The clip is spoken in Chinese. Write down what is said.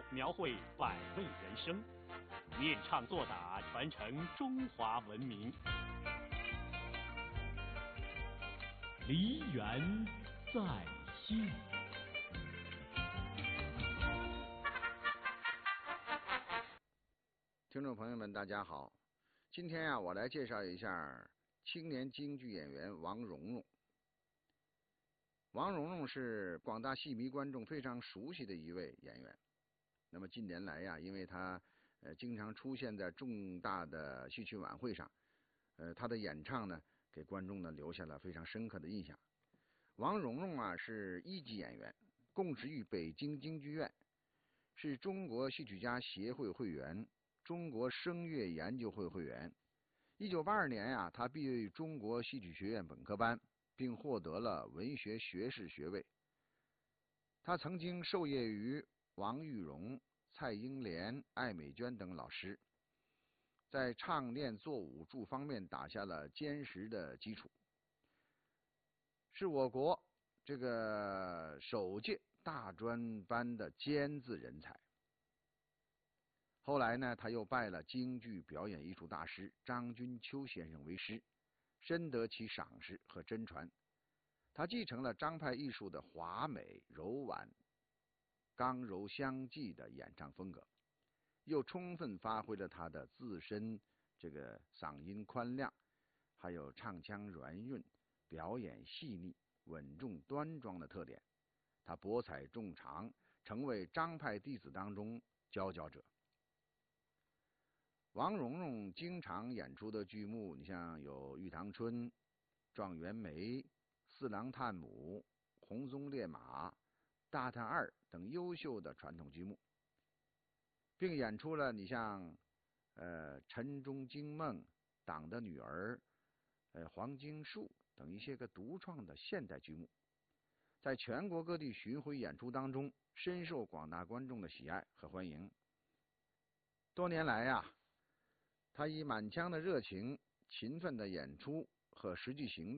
描绘百味人生，念唱作打传承中华文明。梨园在线。 听众朋友们，大家好，今天我来介绍一下青年京剧演员王蓉蓉。王蓉蓉是广大戏迷观众非常熟悉的一位演员。那么近年来因为她经常出现在重大的戏曲晚会上，她的演唱呢给观众呢留下了非常深刻的印象。王蓉蓉是1级演员，供职于北京京剧院，是中国戏曲家协会会员，中国声乐研究会会员。1982年他毕业于中国戏曲学院本科班，并获得了文学学士学位。他曾经授业于王玉荣、蔡英莲、艾美娟等老师，在唱练作武诸方面打下了坚实的基础，是我国这个首届大专班的尖子人才。后来呢，他又拜了京剧表演艺术大师张君秋先生为师，深得其赏识和真传。他继承了张派艺术的华美、柔婉、刚柔相济的演唱风格，又充分发挥了他的自身这个嗓音宽亮，还有唱腔圆润、表演细腻、稳重端庄的特点。他博采众长，成为张派弟子当中佼佼者。王蓉蓉经常演出的剧目，你像有《玉堂春》、《状元梅》、《四郎探母》、《红鬃烈马》、《大探二》等优秀的传统剧目，并演出了你像陈中惊梦、党的女儿、黄金树等一些个独创的现代剧目，在全国各地巡回演出当中深受广大观众的喜爱和欢迎。多年来他以满腔的热情、勤奋的演出和实际行动